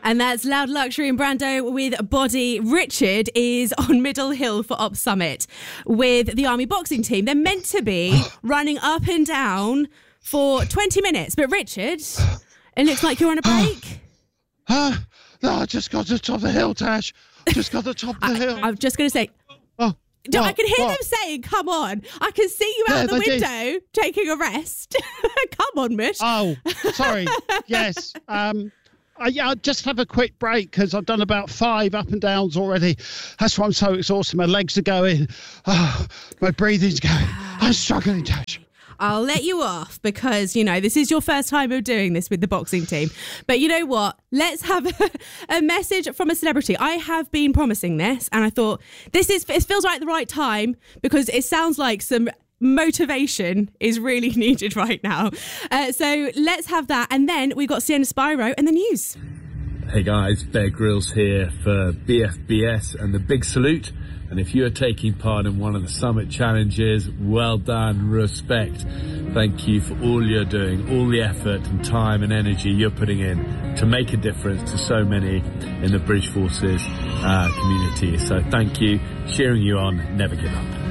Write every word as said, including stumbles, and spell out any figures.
And that's Loud Luxury and Brando with Body. Richard is on Middle Hill for Ops Summit with the Army boxing team. They're meant to be running up and down for twenty minutes. But Richard, it looks like you're on a break. Uh, no, I just got to the top of the hill, Tash. Just got to the top of the I, hill. I'm just going to say... Oh. What, I can hear what? them saying, come on. I can see you out Yeah, the window did. taking a rest. Come on, Mish. Oh, sorry. Yes. Um, I, yeah, I'll just have a quick break because I've done about five up and downs already. That's why I'm so exhausted. My legs are going. Oh, my breathing's going. I'm struggling, Tash. I'll let you off because, you know, this is your first time of doing this with the boxing team. But you know what? Let's have a, a message from a celebrity. I have been promising this and I thought this is it feels like the right time because it sounds like some motivation is really needed right now. Uh, so let's have that. And then we've got Sienna Spyro and the news. Hey guys, Bear Grylls here for B F B S and the big salute. And if you're taking part in one of the summit challenges, well done, respect. Thank you for all you're doing, all the effort and time and energy you're putting in to make a difference to so many in the British Forces uh, community. So thank you, cheering you on, never give up.